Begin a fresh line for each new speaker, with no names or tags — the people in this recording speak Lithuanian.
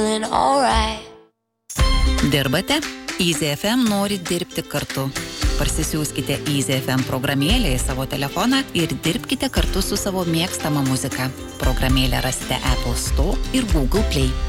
feeling alright.
Dirbate? Easy FM nori dirbti kartu. Parsisiųskite Easy FM programėlę į savo telefoną ir dirbkite kartu su savo mėgstama muzika. Programėlę rasite Apple Store ir Google Play.